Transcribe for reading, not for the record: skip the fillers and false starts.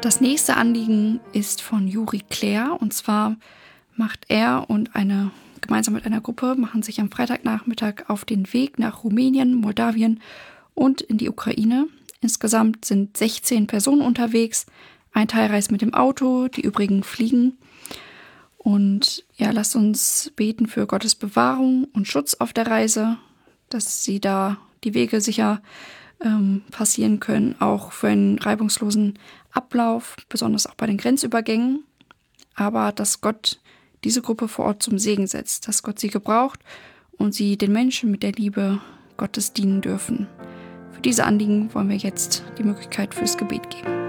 Das nächste Anliegen ist von Juri Claire, und zwar gemeinsam mit einer Gruppe, machen sich am Freitagnachmittag auf den Weg nach Rumänien, Moldawien und in die Ukraine. Insgesamt sind 16 Personen unterwegs. Ein Teil reist mit dem Auto, die übrigen fliegen. Und ja, lasst uns beten für Gottes Bewahrung und Schutz auf der Reise, dass sie da die Wege sicher passieren können, auch für einen reibungslosen Ablauf, besonders auch bei den Grenzübergängen. Aber dass Gott diese Gruppe vor Ort zum Segen setzt, dass Gott sie gebraucht und sie den Menschen mit der Liebe Gottes dienen dürfen. Für diese Anliegen wollen wir jetzt die Möglichkeit fürs Gebet geben.